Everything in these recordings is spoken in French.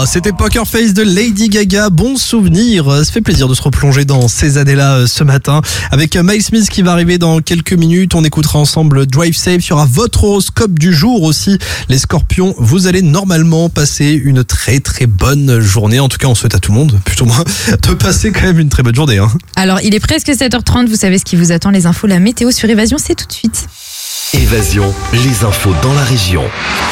C'était Poker Face de Lady Gaga, bon souvenir. Ça fait plaisir de se replonger dans ces années-là ce matin. Avec Miles Smith qui va arriver dans quelques minutes, on écoutera ensemble Drive Safe. Il y aura votre horoscope du jour aussi. Les Scorpions, vous allez normalement passer une très très bonne journée. En tout cas, on souhaite à tout le monde, plutôt moins, de passer quand même une très bonne journée. Alors, il est presque 7h30, vous savez ce qui vous attend, les infos, la météo sur Évasion, c'est tout de suite. Évasion, les infos dans la région.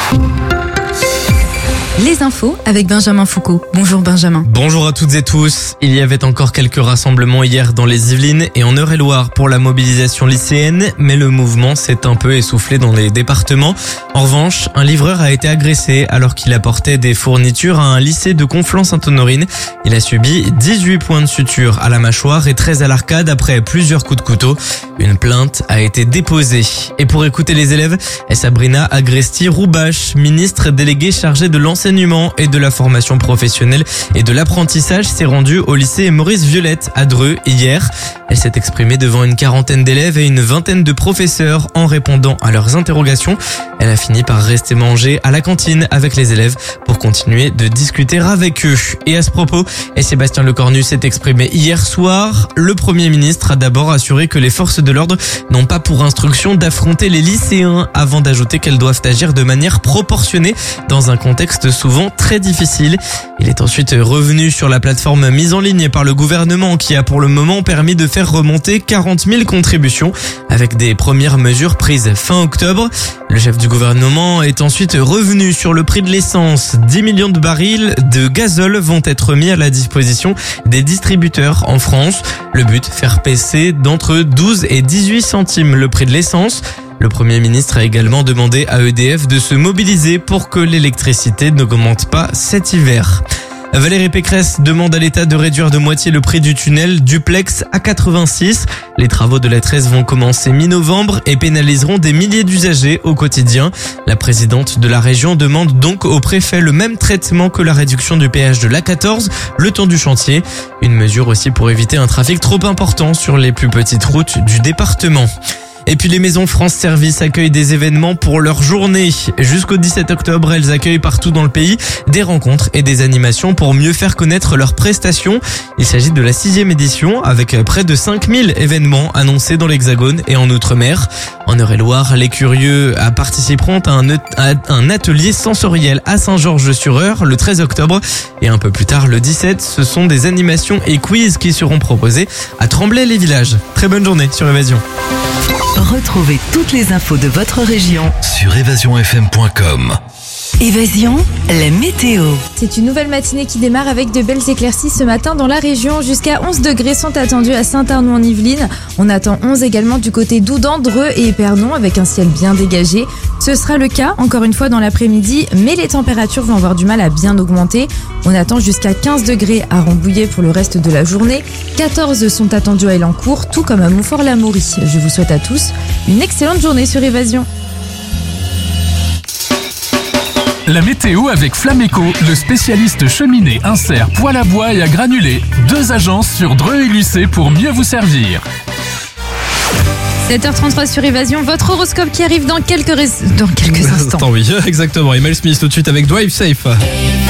Les infos avec Benjamin Foucault. Bonjour Benjamin. Bonjour à toutes et tous. Il y avait encore quelques rassemblements hier dans les Yvelines et en Eure-et-Loire pour la mobilisation lycéenne, mais le mouvement s'est un peu essoufflé dans les départements. En revanche, un livreur a été agressé alors qu'il apportait des fournitures à un lycée de Conflans-Sainte-Honorine. Il a subi 18 points de suture à la mâchoire et 13 à l'arcade après plusieurs coups de couteau. Une plainte a été déposée. Et pour écouter les élèves, Sabrina Agresti-Roubache, ministre déléguée chargée de l'enseignement et de la formation professionnelle et de l'apprentissage, s'est rendue au lycée Maurice Violette à Dreux hier. Elle s'est exprimée devant une quarantaine d'élèves et une vingtaine de professeurs en répondant à leurs interrogations. Elle a fini par rester manger à la cantine avec les élèves pour continuer de discuter avec eux. Et à ce propos, Sébastien Lecornu s'est exprimé hier soir. Le Premier ministre a d'abord assuré que les forces de l'ordre n'ont pas pour instruction d'affronter les lycéens avant d'ajouter qu'elles doivent agir de manière proportionnée dans un contexte souvent très difficile. Il est ensuite revenu sur la plateforme mise en ligne par le gouvernement qui a pour le moment permis de faire remonter 40 000 contributions avec des premières mesures prises fin octobre. Le chef du gouvernement est ensuite revenu sur le prix de l'essence. 10 millions de barils de gazole vont être mis à la disposition des distributeurs en France. Le but, faire baisser d'entre 12 et 18 centimes le prix de l'essence. Le Premier ministre a également demandé à EDF de se mobiliser pour que l'électricité n'augmente pas cet hiver. Valérie Pécresse demande à l'État de réduire de moitié le prix du tunnel Duplex A86. Les travaux de la 13 vont commencer mi-novembre et pénaliseront des milliers d'usagers au quotidien. La présidente de la région demande donc au préfet le même traitement que la réduction du péage de l'A14 le temps du chantier. Une mesure aussi pour éviter un trafic trop important sur les plus petites routes du département. Et puis les maisons France Service accueillent des événements pour leur journée. Jusqu'au 17 octobre, elles accueillent partout dans le pays des rencontres et des animations pour mieux faire connaître leurs prestations. Il s'agit de la 6e édition avec près de 5000 événements annoncés dans l'Hexagone et en Outre-mer. En Eure-et-Loire, les curieux participeront à un atelier sensoriel à Saint-Georges-sur-Eure le 13 octobre. Et un peu plus tard, le 17, ce sont des animations et quiz qui seront proposés à Tremblay-les-Villages. Très bonne journée sur Évasion. Retrouvez toutes les infos de votre région Sur évasionfm.com. Évasion, la météo. C'est une nouvelle matinée qui démarre avec de belles éclaircies ce matin dans la région. Jusqu'à 11 degrés sont attendus à Saint-Arnoux en Yvelines. On attend 11 également du côté d'Oudan, Dreux et Épernon avec un ciel bien dégagé. Ce sera le cas encore une fois dans l'après-midi, mais les températures vont avoir du mal à bien augmenter. On attend jusqu'à 15 degrés à Rambouillet pour le reste de la journée. 14 sont attendus à Elancourt, tout comme à Montfort-l'Amaury. Je vous souhaite à tous une excellente journée sur Évasion. La météo avec Flameco, le spécialiste cheminée, insert, poêle à bois et à granulés. 2 agences sur Dreux et Lucé pour mieux vous servir. 7h33 sur Évasion, votre horoscope qui arrive dans quelques instants. Oui, exactement. Et Miles Smith tout de suite avec Drive Safe.